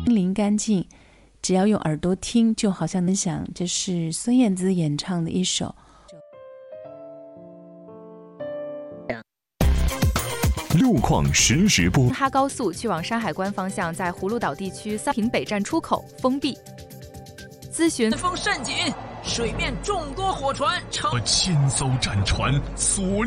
心灵干净，只要用耳朵听，就好像能想。这是孙燕姿演唱的一首。 路况实时播。 哈高速去往山海关方向，在葫芦岛地区三平北站出口封闭。咨询风甚紧，水面众多火船， 千艘战船锁